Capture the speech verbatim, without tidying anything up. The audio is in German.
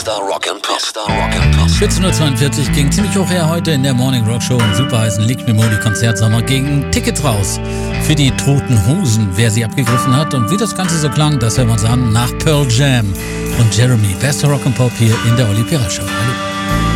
Bester Rock and Pop. Bester Rock and Pop. vierzehn Uhr zweiundvierzig ging ziemlich hoch her heute in der Morning Rock Show im superheißen Liegt mir Modi Konzertsommer gegen Tickets raus für die Toten Hosen. Wer sie abgegriffen hat und wie das Ganze so klang, das hören wir uns an nach Pearl Jam und Jeremy. Bester Rock and Pop hier in der Olli Pera Show. Hallo.